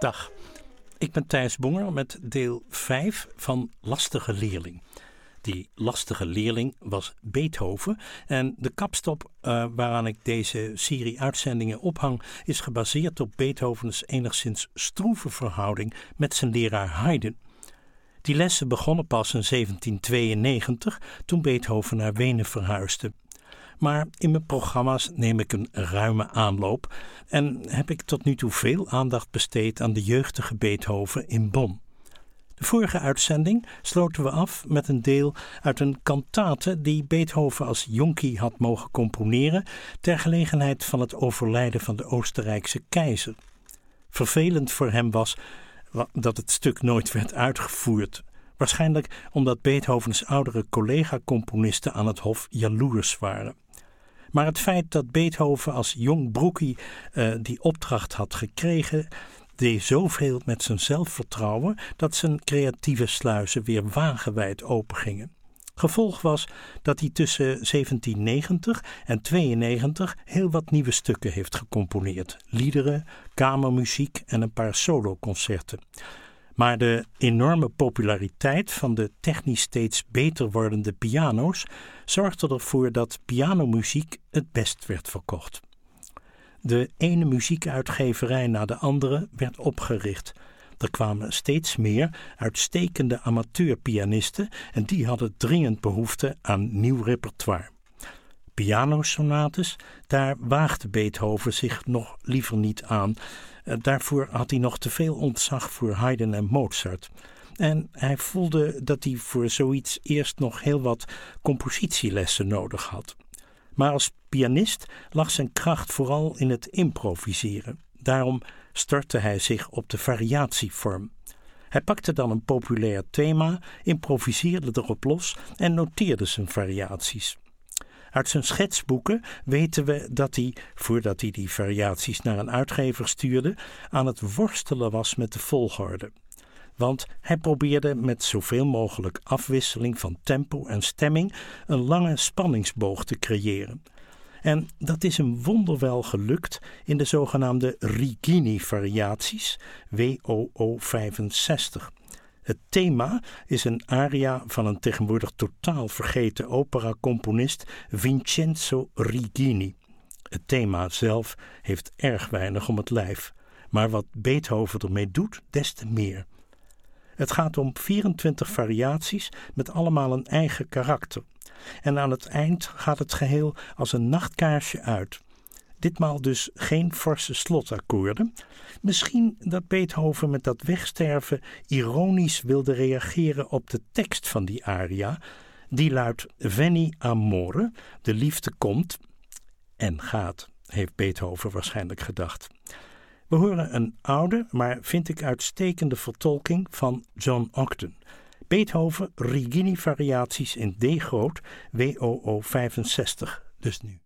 Dag, ik ben Thijs Bonger met deel 5 van Lastige Leerling. Die lastige leerling was Beethoven en de kapstop waaraan ik deze serie uitzendingen ophang is gebaseerd op Beethovens enigszins stroeve verhouding met zijn leraar Haydn. Die lessen begonnen pas in 1792 toen Beethoven naar Wenen verhuisde. Maar in mijn programma's neem ik een ruime aanloop en heb ik tot nu toe veel aandacht besteed aan de jeugdige Beethoven in Bonn. De vorige uitzending sloten we af met een deel uit een kantate die Beethoven als jonkie had mogen componeren ter gelegenheid van het overlijden van de Oostenrijkse keizer. Vervelend voor hem was dat het stuk nooit werd uitgevoerd. Waarschijnlijk omdat Beethovens oudere collega-componisten aan het hof jaloers waren. Maar het feit dat Beethoven als jong broekie die opdracht had gekregen, deed zoveel met zijn zelfvertrouwen dat zijn creatieve sluizen weer wagenwijd opengingen. Gevolg was dat hij tussen 1790 en 92 heel wat nieuwe stukken heeft gecomponeerd. Liederen, kamermuziek en een paar soloconcerten. Maar de enorme populariteit van de technisch steeds beter wordende piano's zorgde ervoor dat pianomuziek het best werd verkocht. De ene muziekuitgeverij na de andere werd opgericht. Er kwamen steeds meer uitstekende amateurpianisten en die hadden dringend behoefte aan nieuw repertoire. Pianosonates, daar waagde Beethoven zich nog liever niet aan. Daarvoor had hij nog te veel ontzag voor Haydn en Mozart. En hij voelde dat hij voor zoiets eerst nog heel wat compositielessen nodig had. Maar als pianist lag zijn kracht vooral in het improviseren. Daarom stortte hij zich op de variatievorm. Hij pakte dan een populair thema, improviseerde erop los en noteerde zijn variaties. Uit zijn schetsboeken weten we dat hij, voordat hij die variaties naar een uitgever stuurde, aan het worstelen was met de volgorde. Want hij probeerde met zoveel mogelijk afwisseling van tempo en stemming een lange spanningsboog te creëren. En dat is hem wonderwel gelukt in de zogenaamde Righini-variaties, WOO 65. Het thema is een aria van een tegenwoordig totaal vergeten operacomponist Vincenzo Righini. Het thema zelf heeft erg weinig om het lijf, maar wat Beethoven ermee doet, des te meer. Het gaat om 24 variaties met allemaal een eigen karakter. En aan het eind gaat het geheel als een nachtkaarsje uit. Ditmaal dus geen forse slotakkoorden. Misschien dat Beethoven met dat wegsterven ironisch wilde reageren op de tekst van die aria. Die luidt: Veni amore, de liefde komt en gaat, heeft Beethoven waarschijnlijk gedacht. We horen een oude, maar vind ik uitstekende vertolking van John Ogden. Beethoven Righini variaties in D groot, WOO 65, dus nu.